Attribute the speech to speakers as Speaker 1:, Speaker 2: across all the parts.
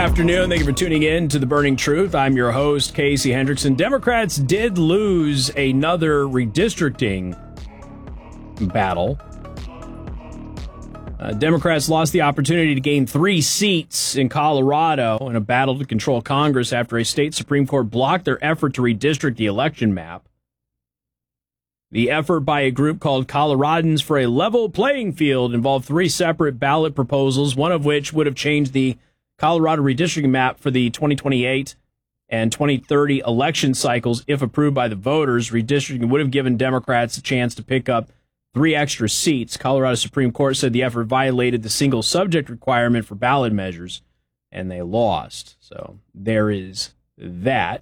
Speaker 1: afternoon. Thank you for tuning in to The Burning Truth. I'm your host, Casey Hendrickson. Democrats did lose another redistricting battle. Democrats lost the opportunity to gain 3 seats in Colorado in a battle to control Congress after a state Supreme Court blocked their effort to redistrict the election map. The effort by a group called Coloradans for a Level Playing Field involved 3 separate ballot proposals, one of which would have changed the Colorado redistricting map for the 2028 and 2030 election cycles. If approved by the voters, redistricting would have given Democrats a chance to pick up 3 extra seats. Colorado Supreme Court said the effort violated the single subject requirement for ballot measures, and they lost. So there is that.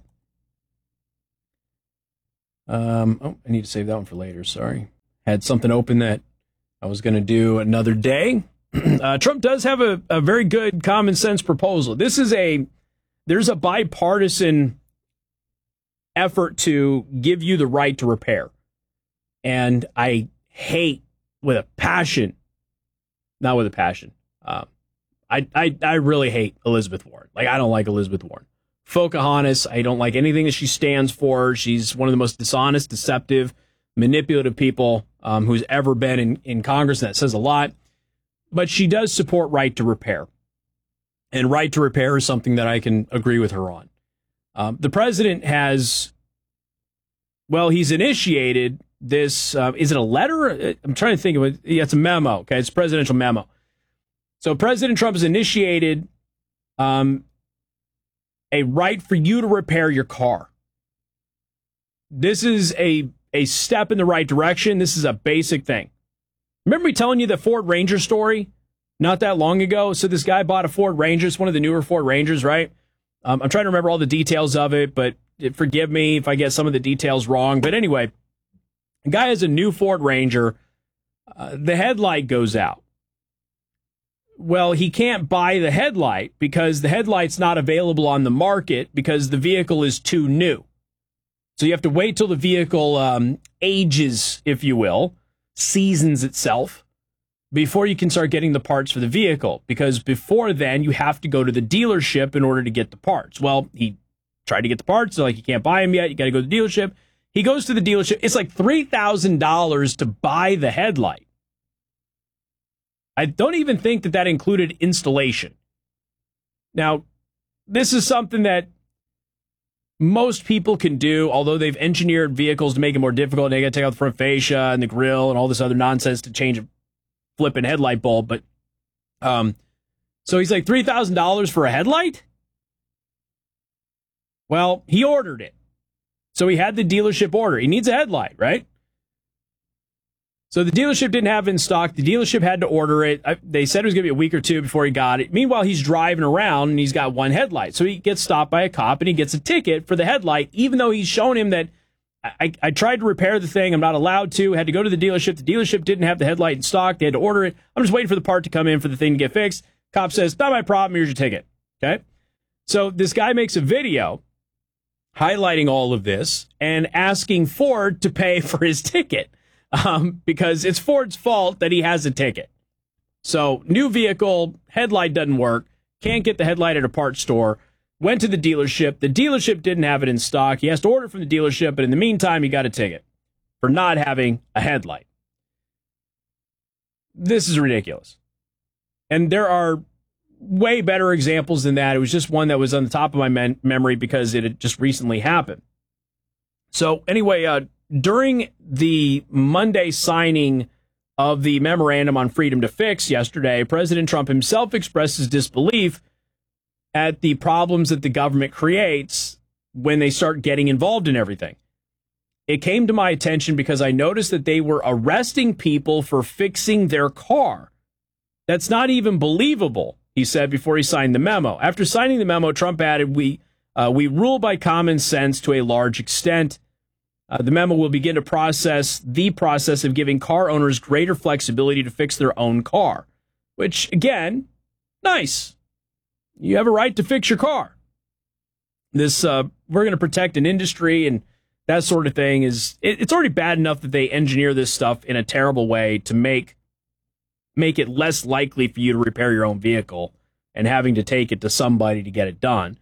Speaker 1: I need to save that one for later. Sorry. Had something open that I was going to do another day. Trump does have a very good common sense proposal. There's a bipartisan effort to give you the right to repair. And I hate with a passion, not with a passion. I really hate Elizabeth Warren. Like, I don't like Elizabeth Warren. Pocahontas, I don't like anything that she stands for. She's one of the most dishonest, deceptive, manipulative people who's ever been in Congress. And that says a lot. But she does support right to repair. And right to repair is something that I can agree with her on. The president has, he's initiated this. Is it a letter? I'm trying to think of it. Yeah, it's a memo. Okay, it's a presidential memo. So President Trump has initiated a right for you to repair your car. This is a step in the right direction. This is a basic thing. Remember me telling you the Ford Ranger story not that long ago? So this guy bought a Ford Ranger. It's one of the newer Ford Rangers, right? I'm trying to remember all the details of it, but forgive me if I get some of the details wrong. But anyway, the guy has a new Ford Ranger. The headlight goes out. Well, he can't buy the headlight because the headlight's not available on the market because the vehicle is too new. So you have to wait till the vehicle ages, if you will, seasons itself, before you can start getting the parts for the vehicle. Because before then, you have to go to the dealership in order to get the parts. Well, he tried to get the parts. They're like, you can't buy them yet. You got to go to the dealership. He goes to the dealership. It's like $3,000 to buy the headlight. I don't even think that included installation. Now, this is something that most people can do, although they've engineered vehicles to make it more difficult. They got to take out the front fascia and the grill and all this other nonsense to change a flipping headlight bulb. But so he's like $3,000 for a headlight? Well, he ordered it. So he had the dealership order. He needs a headlight, right? So the dealership didn't have it in stock. The dealership had to order it. They said it was going to be a week or two before he got it. Meanwhile, he's driving around and he's got one headlight. So he gets stopped by a cop and he gets a ticket for the headlight, even though he's shown him that I tried to repair the thing. I'm not allowed to. Had to go to the dealership. The dealership didn't have the headlight in stock. They had to order it. I'm just waiting for the part to come in for the thing to get fixed. Cop says, not my problem. Here's your ticket. Okay. So this guy makes a video highlighting all of this and asking Ford to pay for his ticket. Because it's Ford's fault that he has a ticket. So new vehicle, headlight doesn't work, can't get the headlight at a parts store, went to the dealership. The dealership didn't have it in stock. He has to order from the dealership, but in the meantime, he got a ticket for not having a headlight. This is ridiculous. And there are way better examples than that. It was just one that was on the top of my memory because it had just recently happened. So anyway, during the Monday signing of the memorandum on freedom to fix yesterday, President Trump himself expressed his disbelief at the problems that the government creates when they start getting involved in everything. It came to my attention because I noticed that they were arresting people for fixing their car. That's not even believable, he said before he signed the memo. After signing the memo, Trump added, we rule by common sense to a large extent. The memo will begin to process of giving car owners greater flexibility to fix their own car, which, again, nice. You have a right to fix your car. This we're going to protect an industry and that sort of thing. It's already bad enough that they engineer this stuff in a terrible way to make it less likely for you to repair your own vehicle and having to take it to somebody to get it done.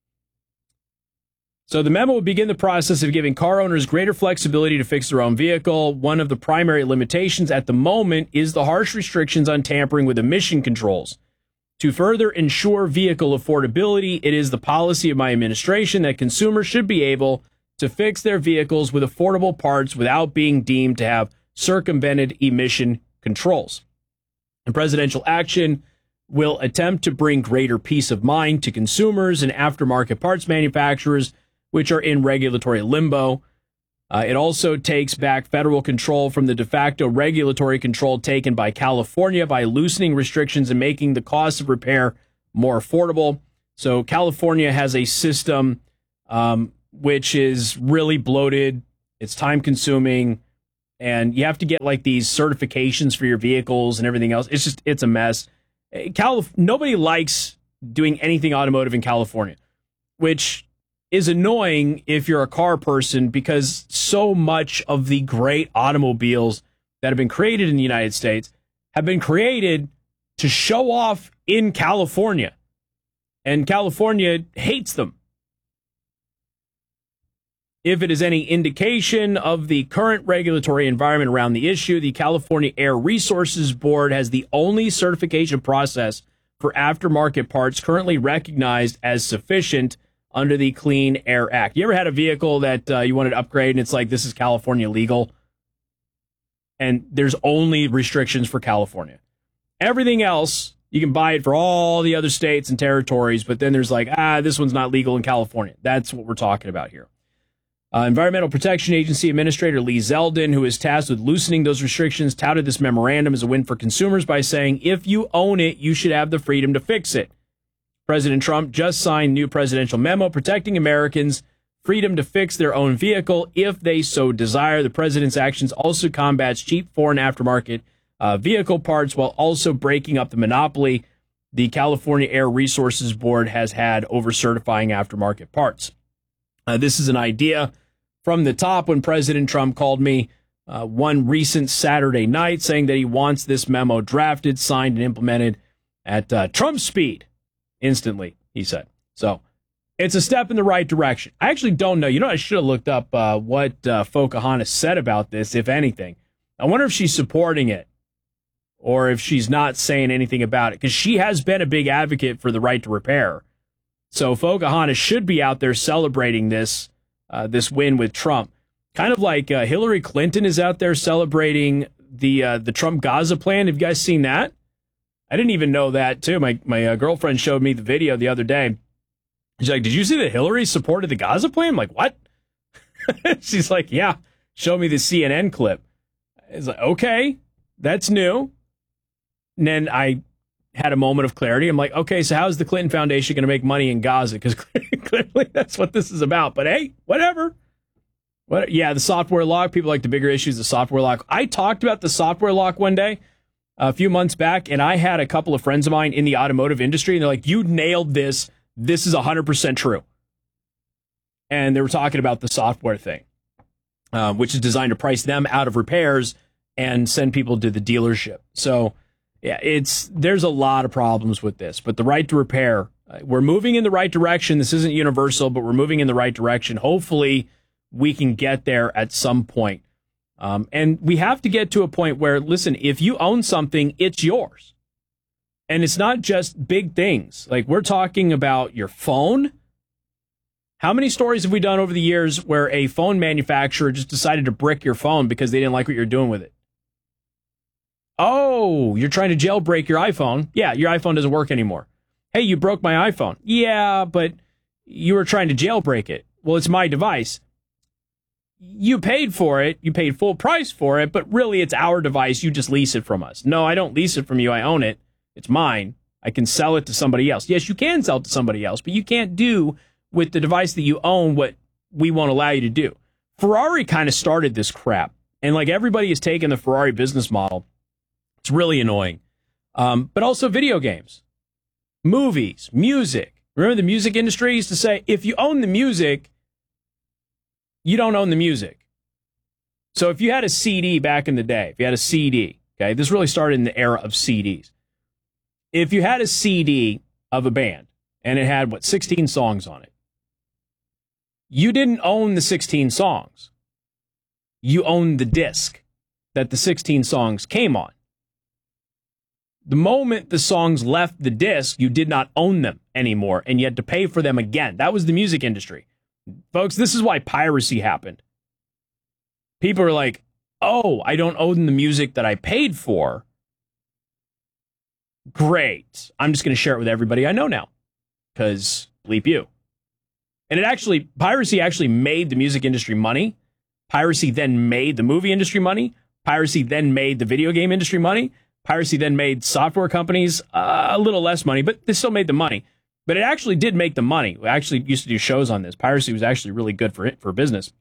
Speaker 1: So the memo would begin the process of giving car owners greater flexibility to fix their own vehicle. One of the primary limitations at the moment is the harsh restrictions on tampering with emission controls. To further ensure vehicle affordability, it is the policy of my administration that consumers should be able to fix their vehicles with affordable parts without being deemed to have circumvented emission controls. And presidential action will attempt to bring greater peace of mind to consumers and aftermarket parts manufacturers, which are in regulatory limbo. It also takes back federal control from the de facto regulatory control taken by California by loosening restrictions and making the cost of repair more affordable. So California has a system which is really bloated. It's time consuming, and you have to get like these certifications for your vehicles and everything else. It's a mess. Nobody likes doing anything automotive in California, which is annoying if you're a car person, because so much of the great automobiles that have been created in the United States have been created to show off in California, and California hates them. If it is any indication of the current regulatory environment around the issue, the California Air Resources Board has the only certification process for aftermarket parts currently recognized as sufficient under the Clean Air Act. You ever had a vehicle that you wanted to upgrade, and it's like, this is California legal, and there's only restrictions for California. Everything else, you can buy it for all the other states and territories, but then there's like, this one's not legal in California. That's what we're talking about here. Environmental Protection Agency Administrator Lee Zeldin, who is tasked with loosening those restrictions, touted this memorandum as a win for consumers by saying, if you own it, you should have the freedom to fix it. President Trump just signed new presidential memo protecting Americans' freedom to fix their own vehicle if they so desire. The president's actions also combats cheap foreign aftermarket vehicle parts while also breaking up the monopoly the California Air Resources Board has had over certifying aftermarket parts. This is an idea from the top when President Trump called me one recent Saturday night saying that he wants this memo drafted, signed, and implemented at Trump speed. Instantly, he said. So it's a step in the right direction. I actually don't know. I should have looked up what Pocahontas said about this, if anything. I wonder if she's supporting it or if she's not saying anything about it, because she has been a big advocate for the right to repair. So Pocahontas should be out there celebrating this win with Trump. Kind of like Hillary Clinton is out there celebrating the Trump Gaza plan. Have you guys seen that? I didn't even know that, too. My girlfriend showed me the video the other day. She's like, did you see that Hillary supported the Gaza plan? I'm like, what? She's like, yeah, show me the CNN clip. It's like, okay, that's new. And then I had a moment of clarity. I'm like, okay, so how's the Clinton Foundation going to make money in Gaza? Because clearly that's what this is about. But hey, whatever. Yeah, the software lock. People like the bigger issues, the software lock. I talked about the software lock one day a few months back, and I had a couple of friends of mine in the automotive industry, and they're like, you nailed this. This is 100% true. And they were talking about the software thing, which is designed to price them out of repairs and send people to the dealership. So, yeah, there's a lot of problems with this, but the right to repair, we're moving in the right direction. This isn't universal, but we're moving in the right direction. Hopefully, we can get there at some point. And we have to get to a point where, listen, if you own something, it's yours. And it's not just big things. Like, we're talking about your phone. How many stories have we done over the years where a phone manufacturer just decided to brick your phone because they didn't like what you're doing with it? Oh, you're trying to jailbreak your iPhone. Yeah, your iPhone doesn't work anymore. Hey, you broke my iPhone. Yeah, but you were trying to jailbreak it. Well, it's my device. You paid for it. You paid full price for it, but really it's our device. You just lease it from us. No, I don't lease it from you. I own it. It's mine. I can sell it to somebody else. Yes, you can sell it to somebody else, but you can't do with the device that you own what we won't allow you to do. Ferrari kind of started this crap, and like everybody has taken the Ferrari business model. It's really annoying. But also video games, movies, music. Remember the music industry used to say, if you own the music, you don't own the music. So if you had a CD back in the day, if you had a CD, okay, this really started in the era of CDs. If you had a CD, of a band, and it had, 16 songs on it. You didn't own the 16 songs. You owned the disc that the 16 songs came on. The moment the songs left the disc, you did not own them anymore, and you had to pay for them again. That was the music industry. Folks, this is why piracy happened. People are like, oh, I don't own the music that I paid for. Great. I'm just going to share it with everybody I know now, because bleep you. And piracy actually made the music industry money. Piracy then made the movie industry money. Piracy then made the video game industry money. Piracy then made software companies a little less money, but they still made the money. But it actually did make the money. We actually used to do shows on this. Piracy was actually really good for business.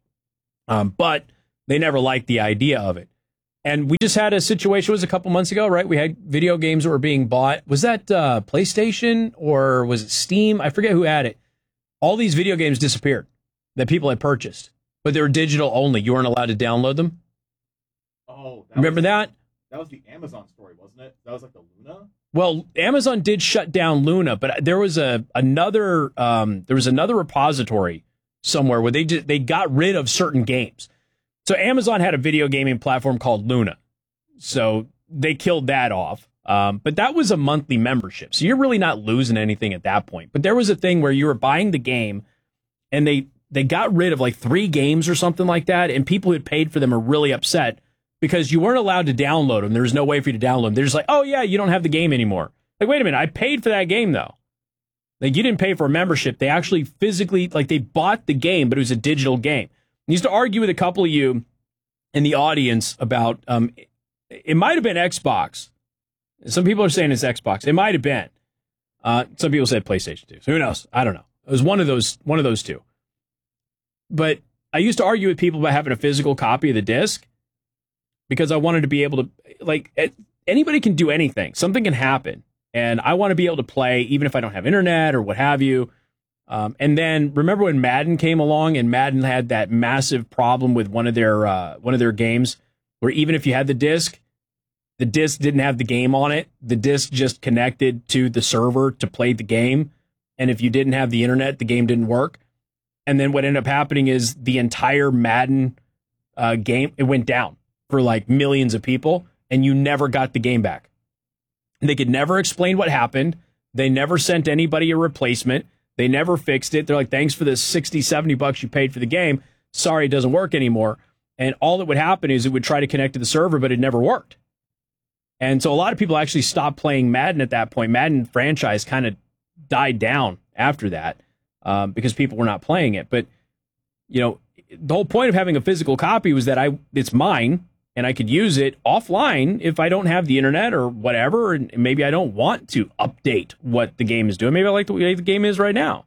Speaker 1: But they never liked the idea of it. And we just had a situation, it was a couple months ago, right? We had video games that were being bought. Was that PlayStation or was it Steam? I forget who had it. All these video games disappeared that people had purchased, but they were digital only. You weren't allowed to download them.
Speaker 2: Oh,
Speaker 1: remember that?
Speaker 2: That was the Amazon story, wasn't it? That was like the Luna.
Speaker 1: Well, Amazon did shut down Luna, but there was another repository somewhere where they got rid of certain games. So Amazon had a video gaming platform called Luna, so they killed that off. But that was a monthly membership, so you're really not losing anything at that point. But there was a thing where you were buying the game, and they got rid of like 3 games or something like that, and people who had paid for them are really upset because you weren't allowed to download them. There was no way for you to download them. They're just like, oh yeah, you don't have the game anymore. Like, wait a minute, I paid for that game though. Like, you didn't pay for a membership. They actually physically, like, they bought the game, but it was a digital game. I used to argue with a couple of you in the audience about, it might have been Xbox. Some people are saying it's Xbox. It might have been. Some people said PlayStation 2. So who knows? I don't know. It was one of those two. But I used to argue with people about having a physical copy of the disc because I wanted to be able to, like, anybody can do anything. Something can happen. And I want to be able to play even if I don't have internet or what have you. And then remember when Madden came along and Madden had that massive problem with one of their games where even if you had the disc didn't have the game on it. The disc just connected to the server to play the game. And if you didn't have the internet, the game didn't work. And then what ended up happening is the entire Madden game, it went down for like millions of people, and you never got the game back. They could never explain what happened. They never sent anybody a replacement. They never fixed it. They're like, thanks for the $60, $70 you paid for the game. Sorry, it doesn't work anymore. And all that would happen is it would try to connect to the server, but it never worked. And so a lot of people actually stopped playing Madden at that point. Madden franchise kind of died down after that because people were not playing it. But, you know, the whole point of having a physical copy was that it's mine and I could use it offline if I don't have the internet or whatever. And maybe I don't want to update what the game is doing. Maybe I like the way the game is right now.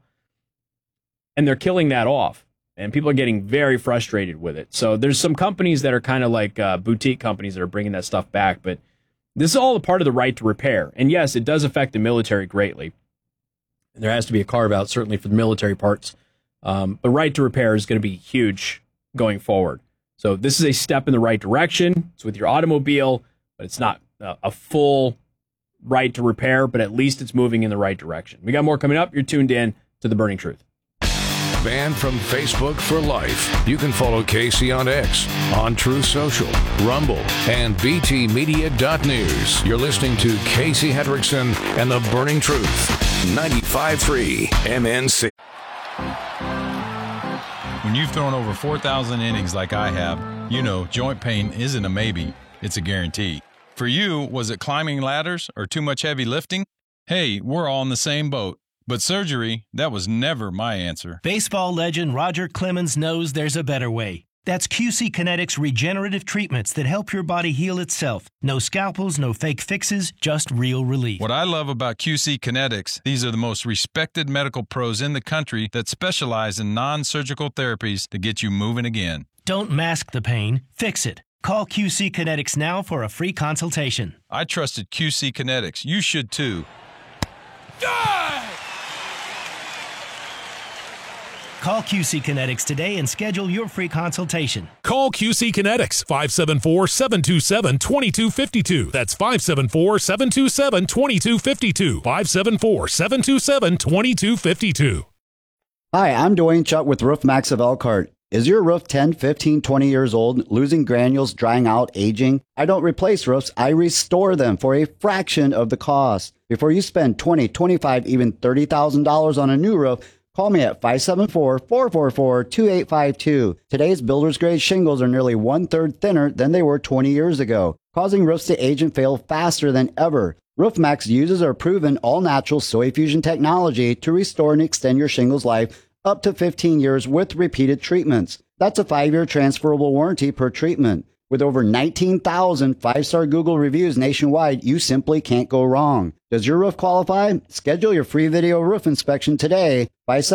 Speaker 1: And they're killing that off. And people are getting very frustrated with it. So there's some companies that are kind of like boutique companies that are bringing that stuff back. But this is all a part of the right to repair. And yes, it does affect the military greatly. And there has to be a carve out, certainly for the military parts. But right to repair is going to be huge going forward. So this is a step in the right direction. It's with your automobile, but it's not a full right to repair, but at least it's moving in the right direction. We got more coming up. You're tuned in to The Burning Truth.
Speaker 3: Banned from Facebook for life. You can follow Casey on X, on Truth Social, Rumble, and btmedia.news. You're listening to Casey Hendrickson and The Burning Truth. 95.3 MNC.
Speaker 4: When you've thrown over 4,000 innings like I have, you know joint pain isn't a maybe, it's a guarantee. For you, was it climbing ladders or too much heavy lifting? Hey, we're all in the same boat. But surgery, that was never my answer.
Speaker 5: Baseball legend Roger Clemens knows there's a better way. That's QC Kinetics regenerative treatments that help your body heal itself. No scalpels, no fake fixes, just real relief.
Speaker 4: What I love about QC Kinetics, these are the most respected medical pros in the country that specialize in non-surgical therapies to get you moving again.
Speaker 5: Don't mask the pain, fix it. Call QC Kinetics now for a free consultation.
Speaker 4: I trusted QC Kinetics. You should too.
Speaker 5: Call QC Kinetics today and schedule your free consultation.
Speaker 6: Call QC Kinetics, 574-727-2252. That's 574-727-2252. 574-727-2252.
Speaker 7: Hi, I'm Dwayne Chuck with Roof Max of Elkhart. Is your roof 10, 15, 20 years old, losing granules, drying out, aging? I don't replace roofs, I restore them for a fraction of the cost. Before you spend $20, $25, even $30,000 on a new roof, call me at 574-444-2852. Today's builder's grade shingles are nearly 1/3 thinner than they were 20 years ago, causing roofs to age and fail faster than ever. RoofMax uses our proven all-natural Soy Fusion technology to restore and extend your shingles life up to 15 years with repeated treatments. That's a 5-year transferable warranty per treatment. With over 19,000 5-star Google reviews nationwide, you simply can't go wrong. Does your roof qualify? Schedule your free video roof inspection today.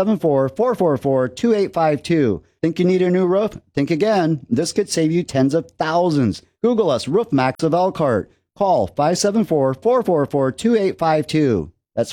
Speaker 7: 574-444-2852. Think you need a new roof? Think again. This could save you tens of thousands. Google us, RoofMax of Elkhart. Call 574-444-2852. That's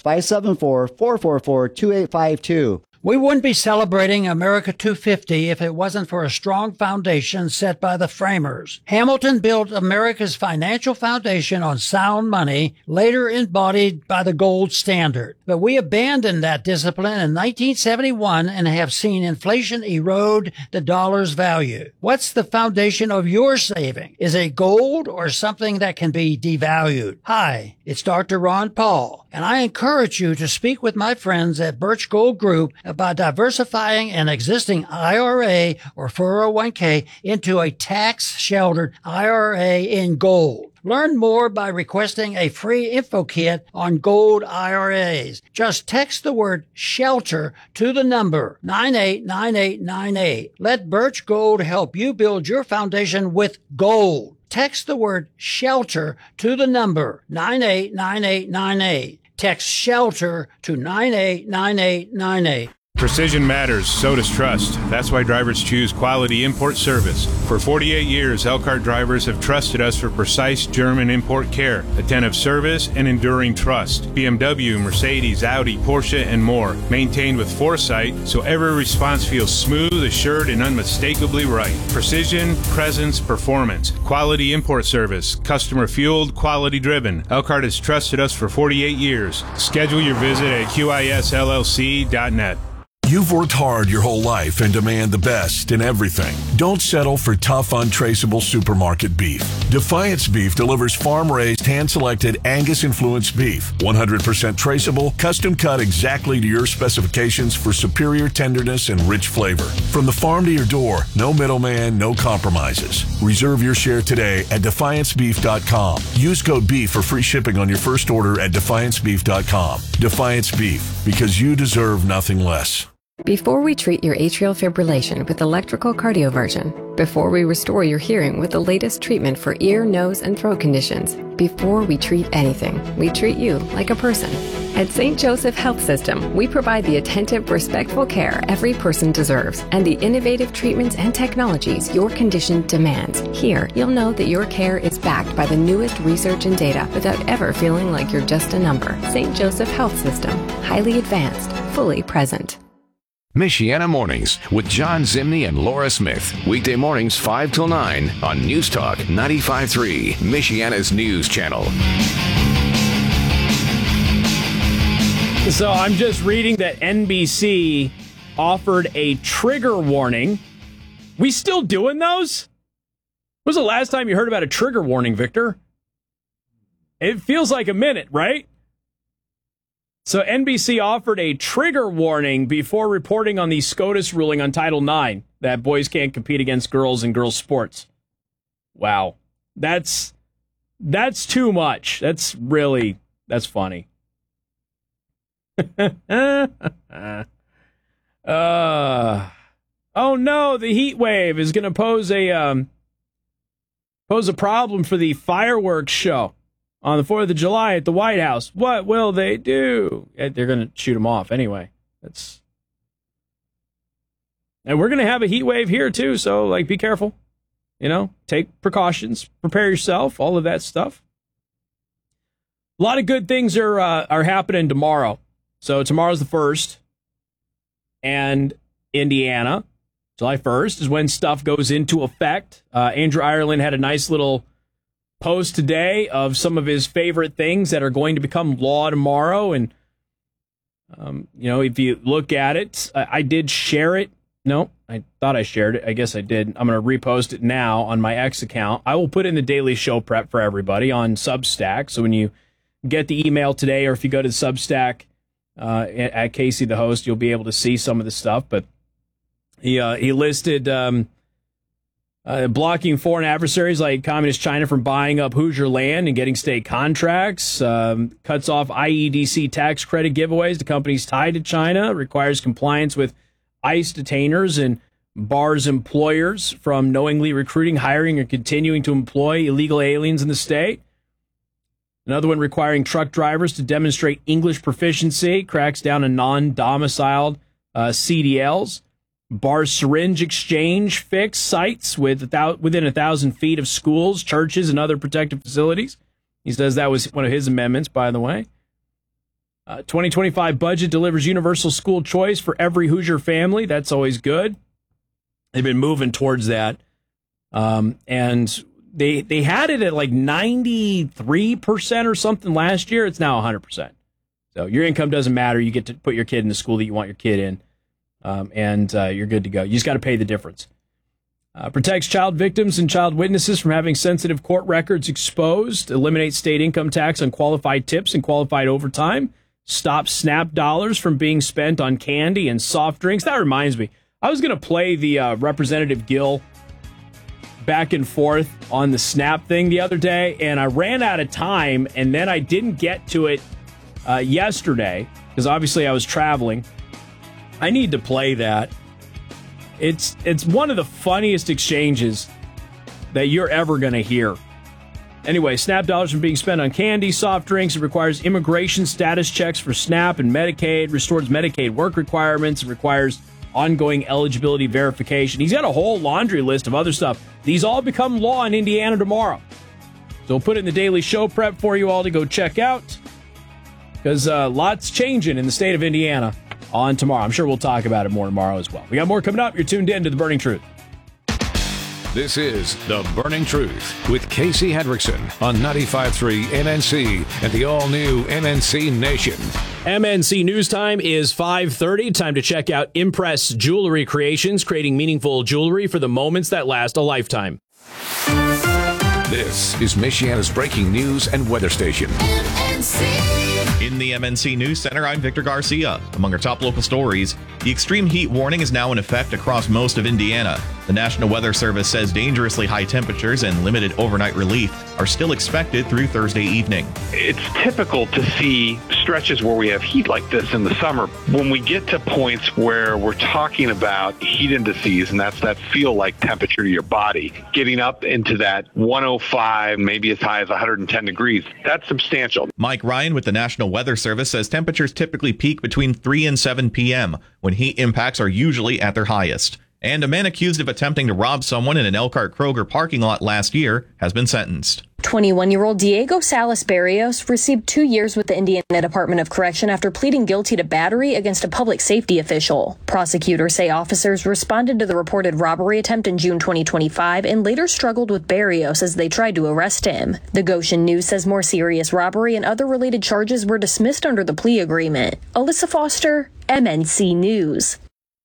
Speaker 7: 574-444-2852.
Speaker 8: We wouldn't be celebrating America 250 if it wasn't for a strong foundation set by the framers. Hamilton built America's financial foundation on sound money, later embodied by the gold standard. But we abandoned that discipline in 1971 and have seen inflation erode the dollar's value. What's the foundation of your saving? Is it gold or something that can be devalued? Hi, it's Dr. Ron Paul, and I encourage you to speak with my friends at Birch Gold Group about diversifying an existing IRA or 401k into a tax-sheltered IRA in gold. Learn more by requesting a free info kit on gold IRAs. Just text the word SHELTER to the number 989898. Let Birch Gold help you build your foundation with gold. Text the word SHELTER to the number 989898. Text SHELTER to 989898.
Speaker 9: Precision matters, so does trust. That's why drivers choose Quality Import Service. For 48 years, Elkhart drivers have trusted us for precise German import care, attentive service, and enduring trust. BMW, Mercedes, Audi, Porsche, and more. Maintained with foresight, so every response feels smooth, assured, and unmistakably right. Precision, presence, performance. Quality Import Service. Customer-fueled, quality-driven. Elkhart has trusted us for 48 years. Schedule your visit at QISLLC.net.
Speaker 3: You've worked hard your whole life and demand the best in everything. Don't settle for tough, untraceable supermarket beef. Defiance Beef delivers farm-raised, hand-selected Angus-influenced beef. 100% traceable, custom-cut exactly to your specifications for superior tenderness and rich flavor. From the farm to your door, no middleman, no compromises. Reserve your share today at DefianceBeef.com. Use code BEEF for free shipping on your first order at DefianceBeef.com. Defiance Beef, because you deserve nothing less.
Speaker 10: Before we treat your atrial fibrillation with electrical cardioversion, before we restore your hearing with the latest treatment for ear, nose, and throat conditions, before we treat anything, we treat you like a person. At St. Joseph Health System, we provide the attentive, respectful care every person deserves and the innovative treatments and technologies your condition demands. Here, you'll know that your care is backed by the newest research and data without ever feeling like you're just a number. St. Joseph Health System, highly advanced, fully present.
Speaker 3: Michiana Mornings with John Zimney and Laura Smith. Weekday mornings 5 till 9 on News Talk 95.3, Michiana's news channel.
Speaker 1: So I'm just reading that NBC offered a trigger warning. We still doing those? When was the last time you heard about a trigger warning, Victor? It feels like a minute, right? So NBC offered a trigger warning before reporting on the SCOTUS ruling on Title IX that boys can't compete against girls in girls' sports. Wow. That's too much. That's funny. Oh no, the heat wave is going to pose a problem for the fireworks show on the 4th of July at the White House. What will they do? They're going to shoot them off anyway. And we're going to have a heat wave here too, so be careful. Take precautions, prepare yourself, all of that stuff. A lot of good things are happening tomorrow. So tomorrow's the 1st, and Indiana. July 1st is when stuff goes into effect. Andrew Ireland had a nice little post today of some of his favorite things that are going to become law tomorrow. And, if you look at it, I did share it. No, I thought I shared it. I guess I did. I'm going to repost it now on my X account. I will put in the daily show prep for everybody on Substack. So when you get the email today, or if you go to Substack at Casey the host, you'll be able to see some of the stuff. But he listed blocking foreign adversaries like Communist China from buying up Hoosier land and getting state contracts, cuts off IEDC tax credit giveaways to companies tied to China, requires compliance with ICE detainers, and bars employers from knowingly recruiting, hiring, or continuing to employ illegal aliens in the state. Another one requiring truck drivers to demonstrate English proficiency, cracks down on non-domiciled CDLs, bars syringe exchange fix sites within 1,000 feet of schools, churches, and other protected facilities. He says that was one of his amendments, by the way. 2025 budget delivers universal school choice for every Hoosier family. That's always good. They've been moving towards that. And they had it at like 93% or something last year. It's now 100%. So your income doesn't matter. You get to put your kid in the school that you want your kid in. And you're good to go. You just got to pay the difference. Protects child victims and child witnesses from having sensitive court records exposed. Eliminates state income tax on qualified tips and qualified overtime. Stops SNAP dollars from being spent on candy and soft drinks. That reminds me, I was going to play the Representative Gill back and forth on the SNAP thing the other day, and I ran out of time, and then I didn't get to it yesterday because obviously I was traveling. I need to play that. It's one of the funniest exchanges that you're ever going to hear. Anyway, SNAP dollars from being spent on candy, soft drinks. It requires immigration status checks for SNAP and Medicaid, restores Medicaid work requirements, it requires ongoing eligibility verification. He's got a whole laundry list of other stuff. These all become law in Indiana tomorrow. So we'll put it in the daily show prep for you all to go check out, because lots changing in the state of Indiana on tomorrow. I'm sure we'll talk about it more tomorrow as well. We got more coming up. You're tuned in to The Burning Truth.
Speaker 3: This is The Burning Truth with Casey Hendrickson on 95.3 MNC and the all-new MNC Nation.
Speaker 1: MNC News Time is 5:30. Time to check out Impress Jewelry Creations, creating meaningful jewelry for the moments that last a lifetime.
Speaker 3: This is Michiana's breaking news and weather station.
Speaker 11: In the MNC News Center, I'm Victor Garcia. Among our top local stories, the extreme heat warning is now in effect across most of Indiana. The National Weather Service says dangerously high temperatures and limited overnight relief are still expected through Thursday evening.
Speaker 12: It's typical to see stretches where we have heat like this in the summer. When we get to points where we're talking about heat indices, and that's that feel-like temperature to your body, getting up into that 105, maybe as high as 110 degrees, that's substantial.
Speaker 11: Mike Ryan with the National Weather Service says temperatures typically peak between 3 and 7 p.m., when heat impacts are usually at their highest. And a man accused of attempting to rob someone in an Elkhart Kroger parking lot last year has been sentenced.
Speaker 13: 21-year-old Diego Salas Barrios received 2 years with the Indiana Department of Correction after pleading guilty to battery against a public safety official. Prosecutors say officers responded to the reported robbery attempt in June 2025 and later struggled with Barrios as they tried to arrest him. The Goshen News says more serious robbery and other related charges were dismissed under the plea agreement. Alyssa Foster, MNC News.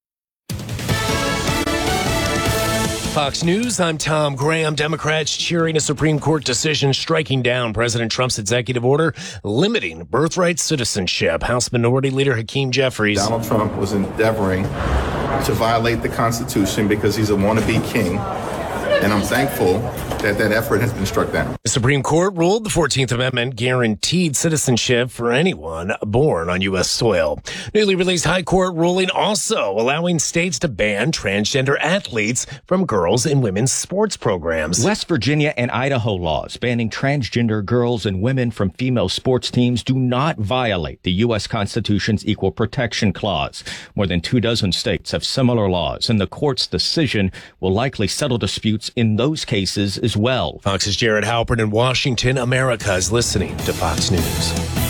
Speaker 14: Fox News, I'm Tom Graham. Democrats cheering a Supreme Court decision striking down President Trump's executive order limiting birthright citizenship. House Minority Leader Hakeem Jeffries.
Speaker 15: Donald Trump was endeavoring to violate the Constitution because he's a wannabe king, and I'm thankful that that effort has been struck down.
Speaker 14: The Supreme Court ruled the 14th Amendment guaranteed citizenship for anyone born on U.S. soil. Newly released high court ruling also allowing states to ban transgender athletes from girls and women's sports programs.
Speaker 16: West Virginia and Idaho laws banning transgender girls and women from female sports teams do not violate the U.S. Constitution's Equal Protection Clause. More than 24 states have similar laws, and the court's decision will likely settle disputes in those cases as well.
Speaker 14: Fox's Jared Halpern in Washington. America is listening to Fox News.